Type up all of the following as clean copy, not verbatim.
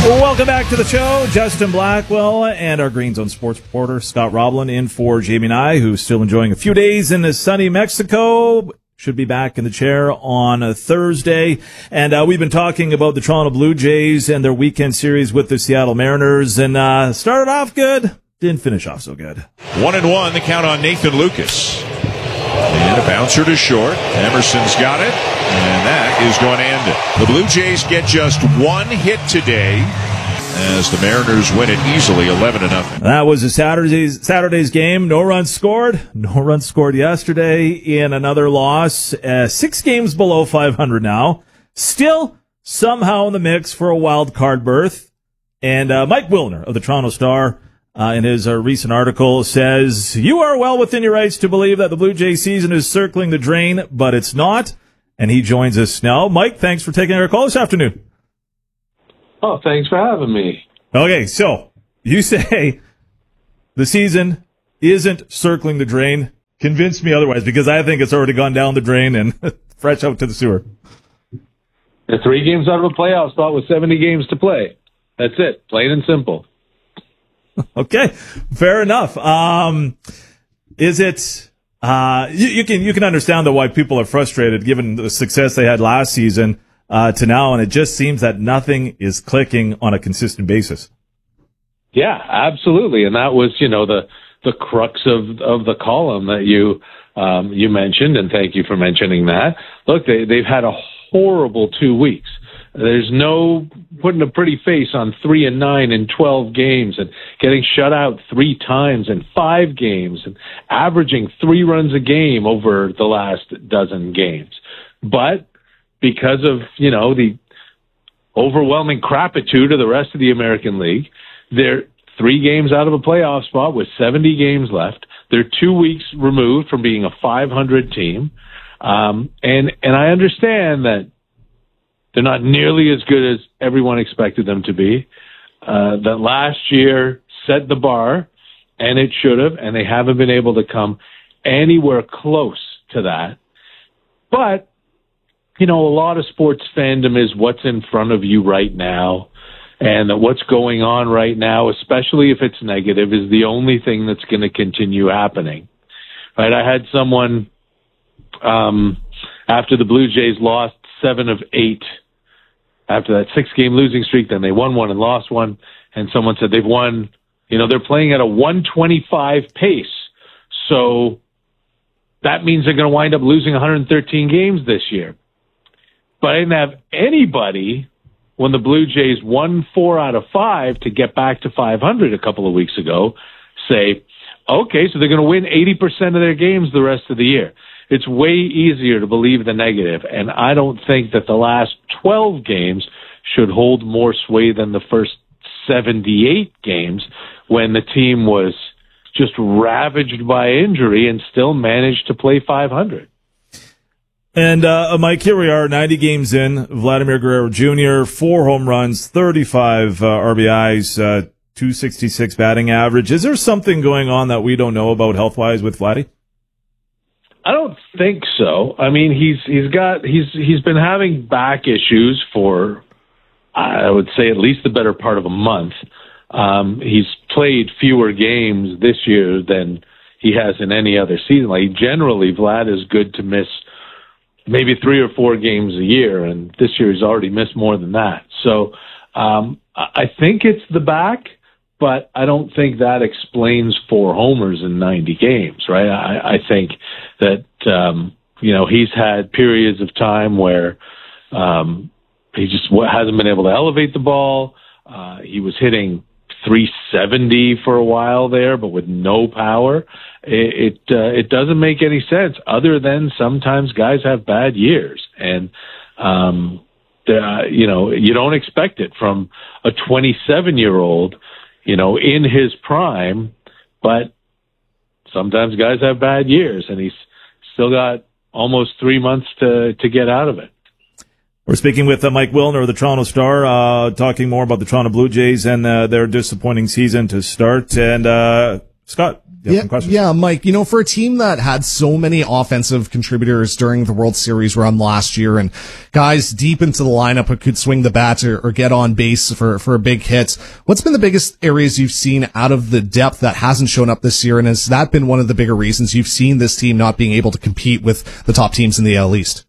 Welcome back to the show. Justin Blackwell and our Green Zone sports reporter Scott Roblin in for Jamie and I, who's still enjoying a few days in sunny Mexico. Should be back in the chair on a Thursday. And we've been talking about the Toronto Blue Jays and their weekend series with the Seattle Mariners. And started off good, didn't finish off so good. 1-1, the count on Nathan Lucas. And a bouncer to short. Emerson's got it, and that is going to end it. The Blue Jays get just one hit today as the Mariners win it easily, 11-0. That was a Saturday's game. No runs scored. No runs scored yesterday in another loss. 6 games below 500 now. Still somehow in the mix for a wild card berth. And Mike Wilner of the Toronto Star in his recent article says, "You are well within your rights to believe that the Blue Jays season is circling the drain, but it's not." And he joins us now. Mike, thanks for taking our call this afternoon. Oh, thanks for having me. Okay, so you say the season isn't circling the drain. Convince me otherwise, because I think it's already gone down the drain and fresh out to the sewer. They're 3 games out of a playoff spot with 70 games to play. That's it, plain and simple. Okay, fair enough. Is it? You can understand though why people are frustrated given the success they had last season to now, and it just seems that nothing is clicking on a consistent basis. Yeah, absolutely, and that was the crux of the column that you mentioned, and thank you for mentioning that. Look, they've had a horrible 2 weeks. There's no putting a pretty face on 3-9 in 12 games and getting shut out 3 times in 5 games and averaging 3 runs a game over the last dozen games. But because of, the overwhelming crapitude of the rest of the American League, they're 3 games out of a playoff spot with 70 games left. They're 2 weeks removed from being a 500 team. And I understand that they're not nearly as good as everyone expected them to be. That last year set the bar, and it should have, and they haven't been able to come anywhere close to that. But, a lot of sports fandom is what's in front of you right now, and that what's going on right now, especially if it's negative, is the only thing that's going to continue happening. Right? I had someone, after the Blue Jays lost 7 of 8, after that 6-game losing streak, then they won 1 and lost 1, and someone said they've won, they're playing at a 125 pace, so that means they're going to wind up losing 113 games this year. But I didn't have anybody, when the Blue Jays won 4 out of 5 to get back to 500 a couple of weeks ago, say, okay, so they're going to win 80% of their games the rest of the year. It's way easier to believe the negative, and I don't think that the last 12 games should hold more sway than the first 78 games when the team was just ravaged by injury and still managed to play 500. And, Mike, here we are, 90 games in. Vladimir Guerrero Jr., 4 home runs, 35 RBIs, 266 batting average. Is there something going on that we don't know about health-wise with Vladdy? I don't think so. I mean, he's been having back issues for, I would say, at least the better part of a month. He's played fewer games this year than he has in any other season. Like, generally, Vlad is good to miss maybe 3 or 4 games a year, and this year he's already missed more than that. So I think it's the back, but I don't think that explains 4 homers in 90 games, right? I think that, he's had periods of time where he just hasn't been able to elevate the ball. He was hitting 370 for a while there, but with no power. It doesn't make any sense, other than sometimes guys have bad years. And, you don't expect it from a 27-year-old, in his prime, but sometimes guys have bad years, and he's still got almost 3 months to get out of it. We're speaking with Mike Wilner of the Toronto Star, talking more about the Toronto Blue Jays and their disappointing season to start. And Scott, some questions. Yeah, Mike, for a team that had so many offensive contributors during the World Series run last year and guys deep into the lineup who could swing the bat or get on base for big hits, what's been the biggest areas you've seen out of the depth that hasn't shown up this year? And has that been one of the bigger reasons you've seen this team not being able to compete with the top teams in the AL East?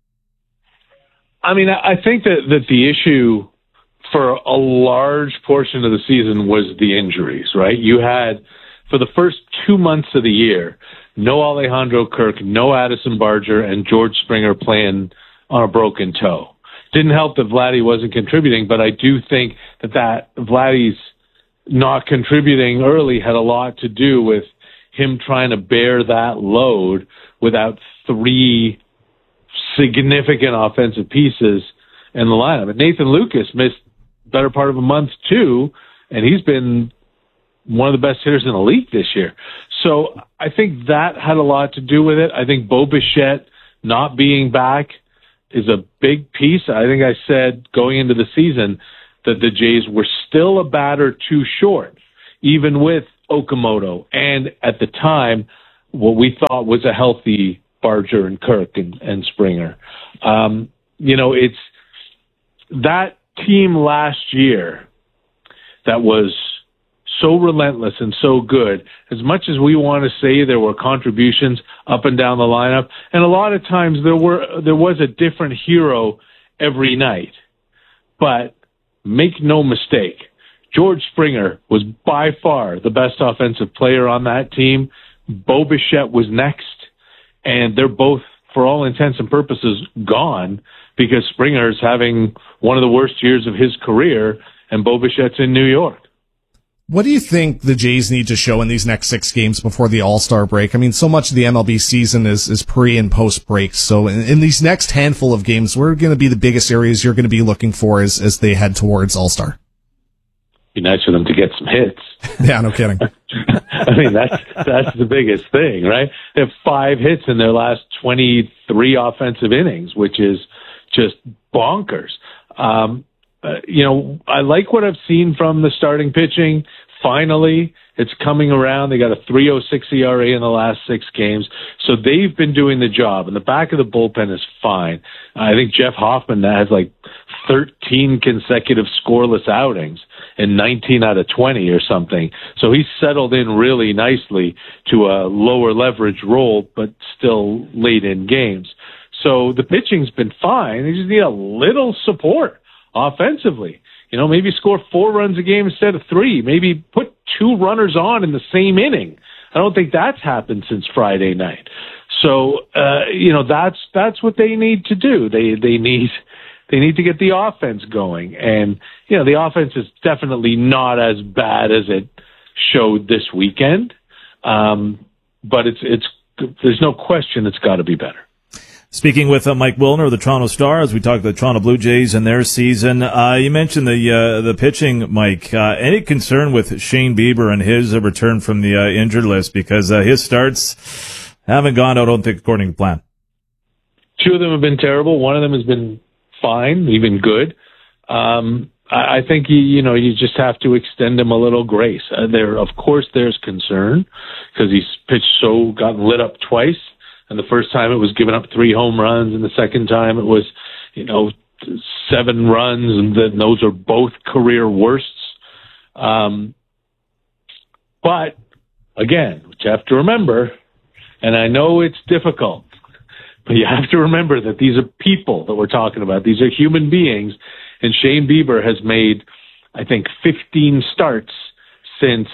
I mean, I think that the issue for a large portion of the season was the injuries, right? You had, for the first 2 months of the year, no Alejandro Kirk, no Addison Barger, and George Springer playing on a broken toe. Didn't help that Vladdy wasn't contributing, but I do think that Vladdy's not contributing early had a lot to do with him trying to bear that load without three significant offensive pieces in the lineup. And Nathan Lucas missed better part of a month too, and he's been one of the best hitters in the league this year. So I think that had a lot to do with it. I think Bo Bichette not being back is a big piece. I think I said going into the season that the Jays were still a batter too short, even with Okamoto, and at the time, what we thought was a healthy Barger and Kirk and Springer. It's that team last year that was so relentless and so good. As much as we want to say there were contributions up and down the lineup, and a lot of times there was a different hero every night. But make no mistake, George Springer was by far the best offensive player on that team. Bo Bichette was next, and they're both, for all intents and purposes, gone because Springer's having one of the worst years of his career, and Bo Bichette's in New York. What do you think the Jays need to show in these next 6 games before the All-Star break? I mean, so much of the MLB season is pre- and post-breaks. So in these next handful of games, what are going to be the biggest areas you're going to be looking for as they head towards All-Star? Be nice for them to get some hits. Yeah, no kidding. I mean, that's the biggest thing, right? They have 5 hits in their last 23 offensive innings, which is just bonkers. I like what I've seen from the starting pitching. Finally, it's coming around. They got a 3.06 ERA in the last 6 games. So they've been doing the job, and the back of the bullpen is fine. I think Jeff Hoffman has like 13 consecutive scoreless outings in 19 out of 20 or something. So he's settled in really nicely to a lower leverage role, but still late in games. So the pitching's been fine. They just need a little support offensively. Maybe score 4 runs a game instead of 3. Maybe put 2 runners on in the same inning. I don't think that's happened since Friday night. So, that's what they need to do. They need to get the offense going. And, the offense is definitely not as bad as it showed this weekend. But there's no question it's got to be better. Speaking with Mike Wilner of the Toronto Star, as we talk the Toronto Blue Jays and their season, you mentioned the pitching, Mike. Any concern with Shane Bieber and his return from the injured list? Because his starts haven't gone, I don't think, according to plan. 2 of them have been terrible. One of them has been fine, even good. I think you just have to extend him a little grace. Of course, there's concern because he's gotten lit up twice. And the first time it was giving up 3 home runs, and the second time it was, 7 runs, and then those are both career worsts. But again, what you have to remember, and I know it's difficult, but you have to remember that these are people that we're talking about. These are human beings, and Shane Bieber has made, I think, 15 starts since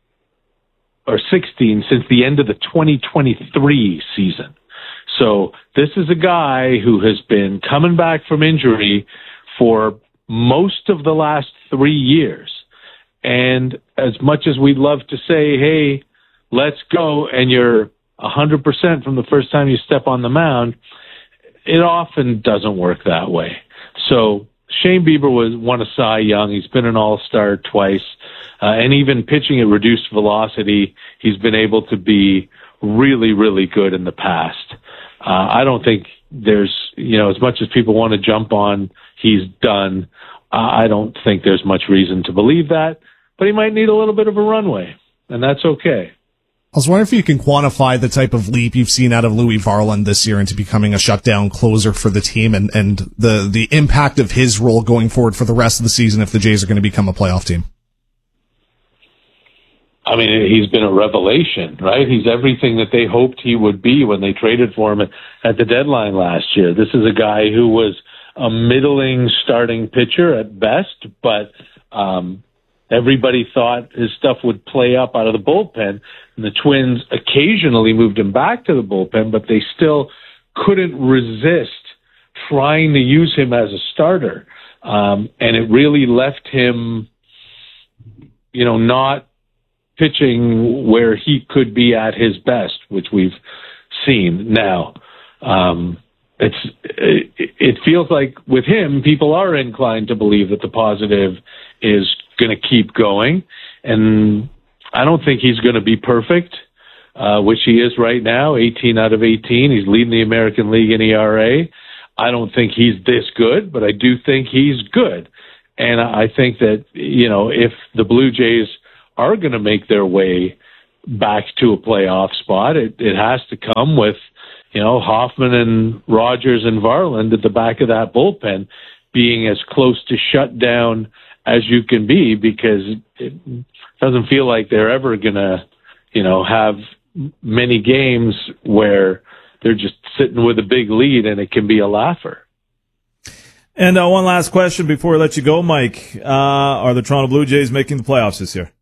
16 since the end of the 2023 season. So this is a guy who has been coming back from injury for most of the last 3 years. And as much as we'd love to say, hey, let's go, and you're 100% from the first time you step on the mound, it often doesn't work that way. So Shane Bieber won a Cy Young. He's been an All-Star twice. And even pitching at reduced velocity, he's been able to be really, really good in the past. I don't think there's, as much as people want to jump on, he's done. I don't think there's much reason to believe that. But he might need a little bit of a runway, and that's okay. I was wondering if you can quantify the type of leap you've seen out of Louis Varland this year into becoming a shutdown closer for the team and the impact of his role going forward for the rest of the season if the Jays are going to become a playoff team. I mean, he's been a revelation, right? He's everything that they hoped he would be when they traded for him at the deadline last year. This is a guy who was a middling starting pitcher at best, but everybody thought his stuff would play up out of the bullpen. And the Twins occasionally moved him back to the bullpen, but they still couldn't resist trying to use him as a starter. And it really left him, not pitching where he could be at his best, which we've seen now. It feels like with him, people are inclined to believe that the positive is going to keep going. And I don't think he's going to be perfect, which he is right now, 18 out of 18. He's leading the American League in ERA. I don't think he's this good, but I do think he's good. And I think that, if the Blue Jays are going to make their way back to a playoff spot, it has to come with, Hoffman and Rogers and Varland at the back of that bullpen being as close to shut down as you can be, because it doesn't feel like they're ever going to, have many games where they're just sitting with a big lead and it can be a laugher. And one last question before we let you go, Mike. Are the Toronto Blue Jays making the playoffs this year?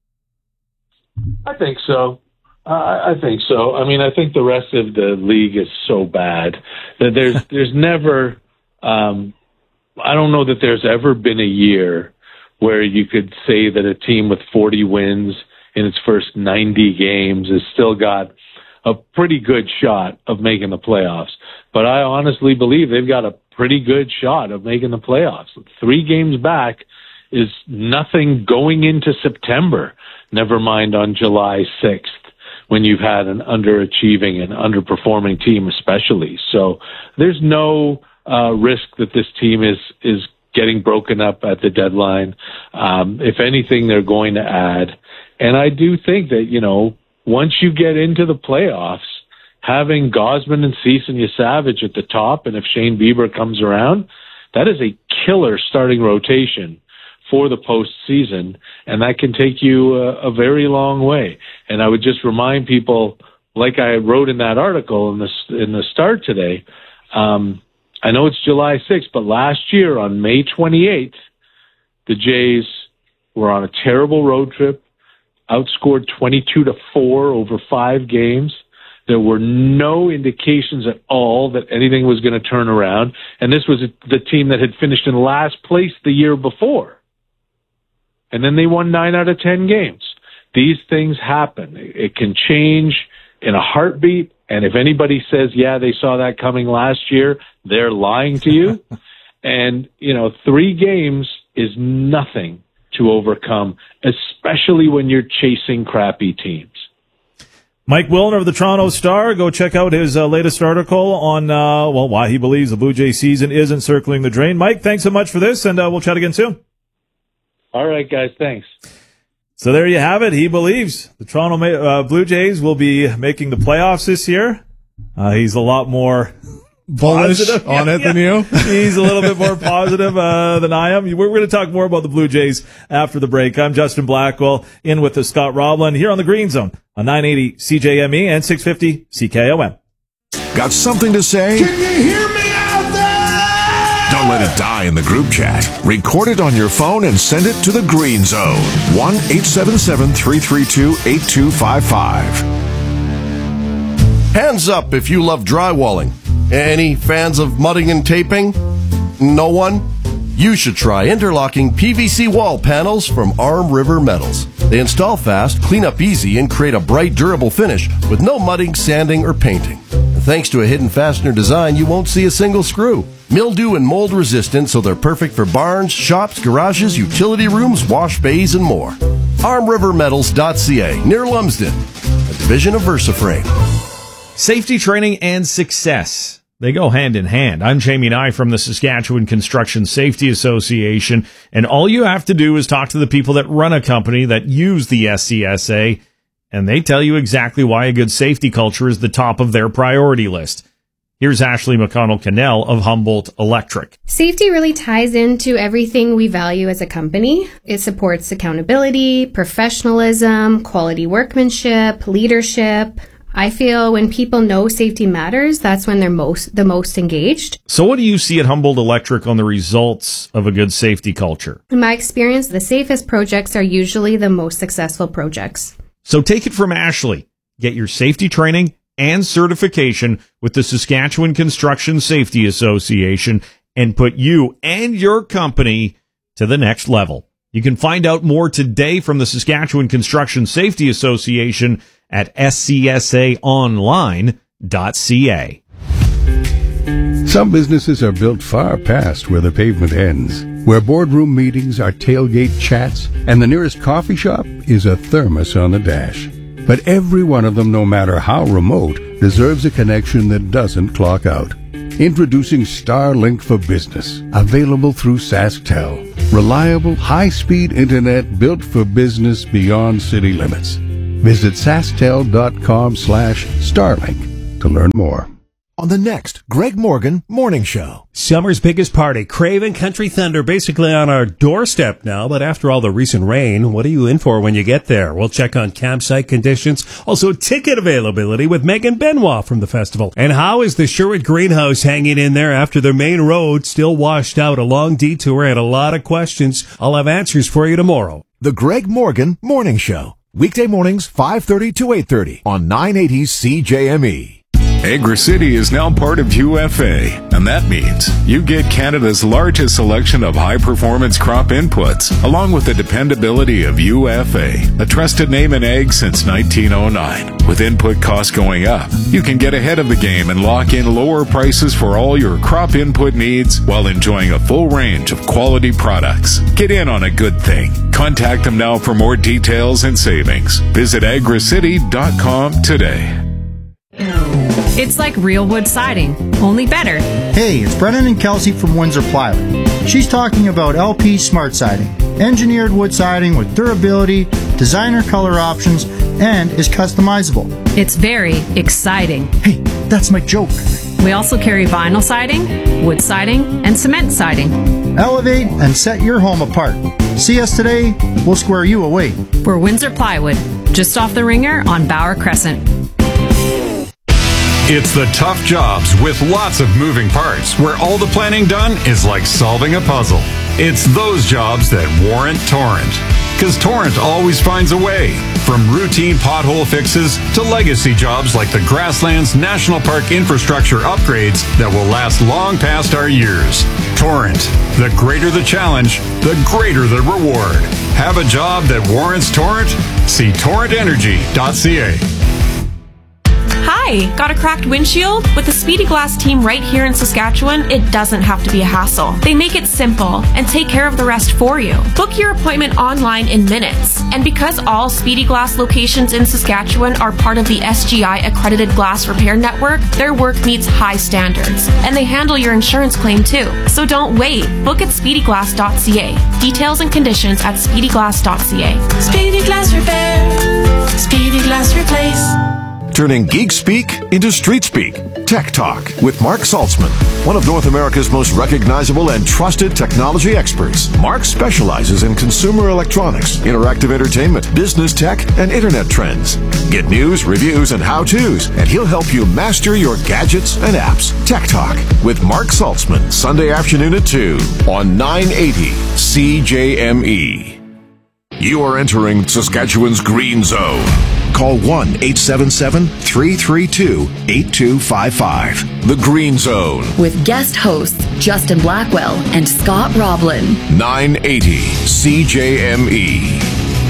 I think so. I think so. I mean, I think the rest of the league is so bad that there's never, I don't know that there's ever been a year where you could say that a team with 40 wins in its first 90 games has still got a pretty good shot of making the playoffs. But I honestly believe they've got a pretty good shot of making the playoffs. 3 games back is nothing going into September, never mind on July 6th, when you've had an underachieving and underperforming team especially. So there's no risk that this team is getting broken up at the deadline. If anything, they're going to add. And I do think that, once you get into the playoffs, having Gausman and Cease and Savage at the top, and if Shane Bieber comes around, that is a killer starting rotation for the postseason, and that can take you a very long way. And I would just remind people, like I wrote in that article in the Start today, I know it's July 6th, but last year on May 28th, the Jays were on a terrible road trip, outscored 22-4 over 5 games. There were no indications at all that anything was going to turn around, and this was the team that had finished in last place the year before. And then they won 9 out of 10 games. These things happen. It can change in a heartbeat. And if anybody says, yeah, they saw that coming last year, they're lying to you. And, 3 games is nothing to overcome, especially when you're chasing crappy teams. Mike Wilner of the Toronto Star. Go check out his latest article on, why he believes the Blue Jay season isn't circling the drain. Mike, thanks so much for this, and we'll chat again soon. All right, guys. Thanks. So there you have it. He believes the Toronto Blue Jays will be making the playoffs this year. He's a lot more bullish on it than you. He's a little bit more positive than I am. We're going to talk more about the Blue Jays after the break. I'm Justin Blackwell, in with the Scott Robland here on the Green Zone on 980 CJME and 650 CKOM. Got something to say? Can you hear me out there? Don't let it die in the group chat. Record it on your phone and send it to the Green Zone. 1-877-332-8255. Hands up if you love drywalling. Any fans of mudding and taping? No one? You should try interlocking PVC wall panels from Arm River Metals. They install fast, clean up easy, and create a bright, durable finish with no mudding, sanding, or painting. And thanks to a hidden fastener design, you won't see a single screw. Mildew and mold resistant, so they're perfect for barns, shops, garages, utility rooms, wash bays, and more. ArmRiverMetals.ca, near Lumsden, a division of VersaFrame. Safety training and success. They go hand in hand. I'm Jamie Nye from the Saskatchewan Construction Safety Association, and all you have to do is talk to the people that run a company that use the SCSA, and they tell you exactly why a good safety culture is the top of their priority list. Here's Ashley McConnell-Cannell of Humboldt Electric. Safety really ties into everything we value as a company. It supports accountability, professionalism, quality workmanship, leadership. I feel when people know safety matters, that's when they're the most engaged. So what do you see at Humboldt Electric on the results of a good safety culture? In my experience, the safest projects are usually the most successful projects. So take it from Ashley. Get your safety training and certification with the Saskatchewan Construction Safety Association and put you and your company to the next level. You can find out more today from the Saskatchewan Construction Safety Association at scsaonline.ca. Some businesses are built far past where the pavement ends, where boardroom meetings are tailgate chats, and the nearest coffee shop is a thermos on the dash. But every one of them, no matter how remote, deserves a connection that doesn't clock out. Introducing Starlink for Business, available through SaskTel. Reliable, high-speed internet built for business beyond city limits. Visit sasktel.com/Starlink to learn more. On the next Greg Morgan Morning Show. Summer's biggest party, Craven Country Thunder, basically on our doorstep now. But after all the recent rain, what are you in for when you get there? We'll check on campsite conditions, also ticket availability with Megan Benoit from the festival. And how is the Sherwood Greenhouse hanging in there after the main road still washed out? A long detour and a lot of questions. I'll have answers for you tomorrow. The Greg Morgan Morning Show. Weekday mornings, 5:30 to 8:30 on 980 CJME. Agri-City is now part of UFA, and that means you get Canada's largest selection of high-performance crop inputs, along with the dependability of UFA, a trusted name in ag since 1909. With input costs going up, you can get ahead of the game and lock in lower prices for all your crop input needs while enjoying a full range of quality products. Get in on a good thing. Contact them now for more details and savings. Visit agricity.com today. It's like real wood siding, only better. Hey, it's Brennan and Kelsey from Windsor Plywood. She's talking about LP Smart Siding. Engineered wood siding with durability, designer color options, and is customizable. It's very exciting. Hey, that's my joke. We also carry vinyl siding, wood siding, and cement siding. Elevate and set your home apart. See us today, we'll square you away. We're Windsor Plywood, just off the Ringer on Bauer Crescent. It's the tough jobs with lots of moving parts where all the planning done is like solving a puzzle. It's those jobs that warrant Torrent. Because Torrent always finds a way. From routine pothole fixes to legacy jobs like the Grasslands National Park infrastructure upgrades that will last long past our years. Torrent. The greater the challenge, the greater the reward. Have a job that warrants Torrent? See torrentenergy.ca. Hi, got a cracked windshield? With the Speedy Glass team right here in Saskatchewan, it doesn't have to be a hassle. They make it simple and take care of the rest for you. Book your appointment online in minutes. And because all Speedy Glass locations in Saskatchewan are part of the SGI accredited glass repair network, their work meets high standards. And they handle your insurance claim too. So don't wait. Book at speedyglass.ca. Details and conditions at speedyglass.ca. Speedy Glass Repair. Speedy Glass Replace. Turning geek speak into street speak. Tech Talk with Mark Saltzman, one of North America's most recognizable and trusted technology experts. Mark specializes in consumer electronics, interactive entertainment, business tech, and internet trends. Get news, reviews, and how-tos, and he'll help you master your gadgets and apps. Tech Talk with Mark Saltzman, Sunday afternoon at 2 on 980 CJME. You are entering Saskatchewan's Green Zone. Call 1-877-332-8255. The Green Zone. With guest hosts Justin Blackwell and Scott Roblin. 980 CJME.